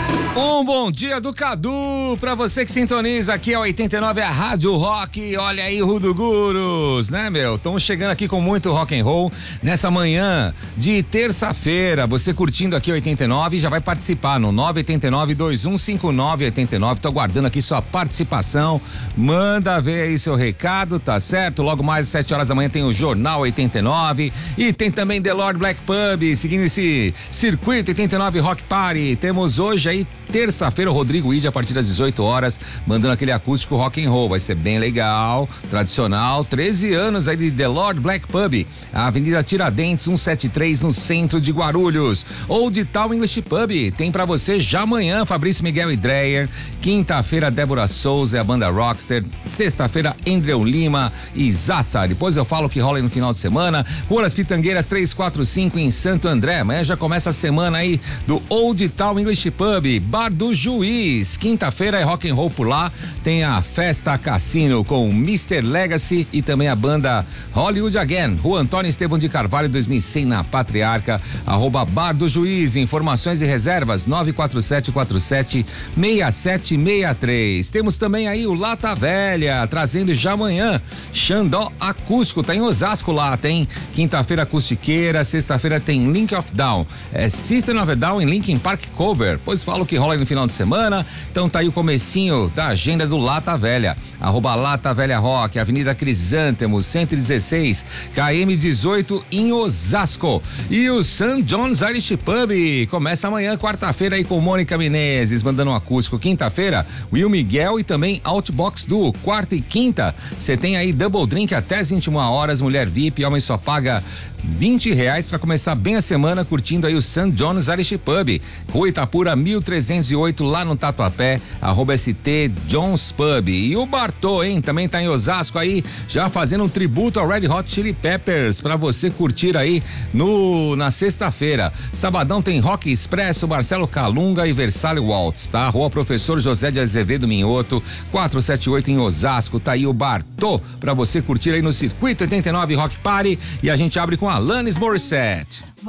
Um bom dia do Cadu pra você que sintoniza aqui a 89, a Rádio Rock. Olha aí, Ruduguros, né, meu? Estamos chegando aqui com muito rock and roll nessa manhã de terça-feira. Você curtindo aqui 89 já vai participar no 989-2159-89. Tô aguardando aqui sua participação. Manda ver aí seu recado, tá certo? Logo mais às 7 horas da manhã tem o Jornal 89 e tem também The Lord Black Pub, seguindo esse circuito 89 Rock Party. Temos hoje aí terça-feira o Rodrigo Ide a partir das 18 horas, mandando aquele acústico rock and roll. Vai ser bem legal, tradicional. 13 anos aí de The Lord Black Pub, a Avenida Tiradentes 173 no centro de Guarulhos. Old Town English Pub tem pra você já amanhã Fabrício Miguel e Dreyer. Quinta-feira Débora Souza e a banda Rockster. Sexta-feira Andrew Lima e Zassa. Depois eu falo o que rola aí no final de semana. Rua das Pitangueiras 345 em Santo André. Amanhã já começa a semana aí do Old Town English Pub. Bar do Juiz, quinta-feira é rock and roll por lá, tem a Festa Cassino com Mr. Legacy e também a banda Hollywood Again, Rua Antônio Estevão de Carvalho 2100 na Patriarca, @Bar do Juiz, informações e reservas 947476763. Temos também aí o Lata Velha, trazendo já amanhã Xandó Acústico, tá em Osasco lá, tem quinta-feira acustiqueira, sexta-feira tem Link of Down, System of a Down em Linkin Park Cover, pois fala o que rola aí no final de semana. Então tá aí o comecinho da agenda do Lata Velha, @Lata Velha Rock, Avenida Crisântemos 116 KM 18 em Osasco. E o St. John's Irish Pub começa amanhã, quarta-feira aí com Mônica Menezes mandando um acústico. Quinta-feira Will Miguel e também Outbox Duo. Quarta e quinta você tem aí Double Drink até as 21 horas, mulher VIP, homem só paga R$20 para começar bem a semana curtindo aí o St. John's Irish Pub, Rua Itapura 1308 lá no Tatuapé, @ST John's Pub. E o Bartô, hein, também tá em Osasco aí, já fazendo um tributo ao Red Hot Chili Peppers para você curtir aí na sexta-feira. Sabadão tem Rock Expresso, Marcelo Calunga e Versalho Waltz, tá? Rua Professor José de Azevedo Minhoto 478 em Osasco. Tá aí o Bartô para você curtir aí no Circuito 89 Rock Party, e a gente abre com Alanis Morissette.